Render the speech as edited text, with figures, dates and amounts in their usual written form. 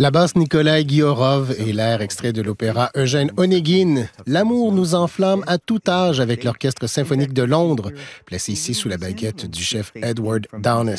La basse Nikolai Ghiorov et l'air extrait de l'opéra Eugène Onégine. L'amour nous enflamme à tout âge avec l'Orchestre symphonique de Londres, placé ici sous la baguette du chef Edward Downes.